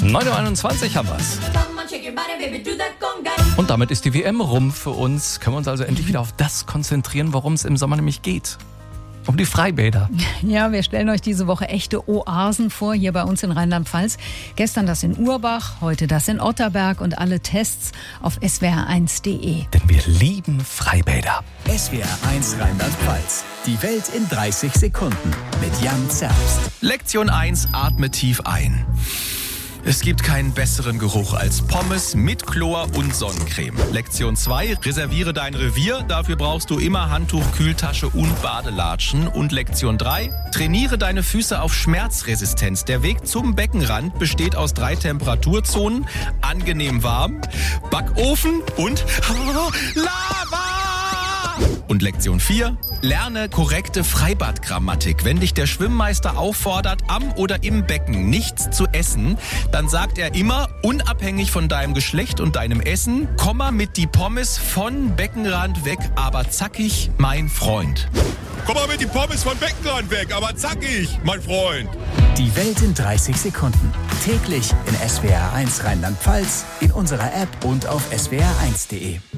9.21 Uhr haben wir's. Und damit ist die WM rum für uns. Können wir uns also endlich wieder auf das konzentrieren, worum es im Sommer nämlich geht. Um die Freibäder. Ja, wir stellen euch diese Woche echte Oasen vor, hier bei uns in Rheinland-Pfalz. Gestern das in Urbach, heute das in Otterberg und alle Tests auf swr1.de. Denn wir lieben Freibäder. SWR1 Rheinland-Pfalz. Die Welt in 30 Sekunden mit Jan Zerbst. Lektion 1, atme tief ein. Es gibt keinen besseren Geruch als Pommes mit Chlor und Sonnencreme. Lektion 2, reserviere dein Revier. Dafür brauchst du immer Handtuch, Kühltasche und Badelatschen. Und Lektion 3, trainiere deine Füße auf Schmerzresistenz. Der Weg zum Beckenrand besteht aus 3 Temperaturzonen. Angenehm warm, Backofen und Lava. Und Lektion 4, lerne korrekte Freibadgrammatik. Wenn dich der Schwimmmeister auffordert, am oder im Becken nichts zu essen, dann sagt er immer, unabhängig von deinem Geschlecht und deinem Essen, komm mal mit die Pommes von Beckenrand weg, aber zackig, mein Freund. Komm mal mit die Pommes von Beckenrand weg, aber zackig, mein Freund. Die Welt in 30 Sekunden. Täglich in SWR1 Rheinland-Pfalz, in unserer App und auf swr1.de.